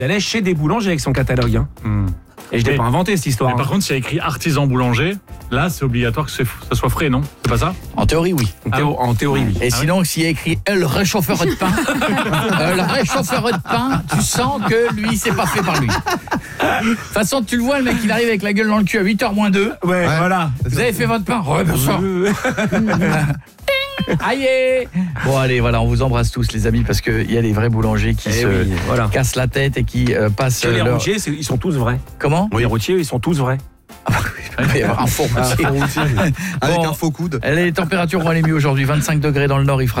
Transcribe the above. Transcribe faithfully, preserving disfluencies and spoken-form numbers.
Il allait chez des boulangers avec son catalogue. Hein. Mmh. Et je l'ai Mais- pas inventé cette histoire. Mais par hein. contre, s'il y a écrit artisan boulanger, là, c'est obligatoire que c'est- ça soit frais, non? C'est pas ça? En théorie, oui. En, théo- en théorie, oui. Et Ah sinon, s'il y a écrit « le réchauffeur de pain », euh, le réchauffeur de pain, tu sens que lui, c'est pas fait par lui. De toute façon, tu le vois, le mec, il arrive avec la gueule dans le cul à huit heures moins deux. Ouais, voilà. Vous avez fait votre pain? Ouais, bien sûr. Aïe. Bon, allez, voilà, on vous embrasse tous, les amis, parce qu'il y a les vrais boulangers qui Eh se oui, voilà. cassent la tête et qui euh, passent Que les leur... routiers, c'est- ils sont tous vrais. Comment? Les routiers, ils sont tous vrais. Il va y avoir un faux routier. Avec Bon. un faux coude. Les températures vont aller mieux aujourd'hui, vingt-cinq degrés dans le nord, il fera